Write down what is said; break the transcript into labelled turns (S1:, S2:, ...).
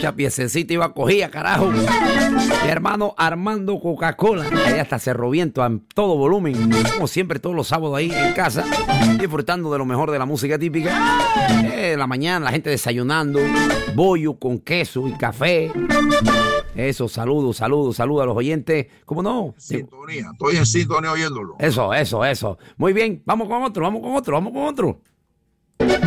S1: Esta piececita iba cogida, carajo. Mi hermano Armando Coca-Cola. Ahí hasta Cerro Viento a todo volumen. Como siempre, todos los sábados ahí en casa, disfrutando de lo mejor de la música típica. La mañana, la gente desayunando. Bollo con queso y café. Eso, saludos a los oyentes. ¿Cómo no?
S2: Sintonía, estoy en sintonía oyéndolo.
S1: Eso. Muy bien, vamos con otro.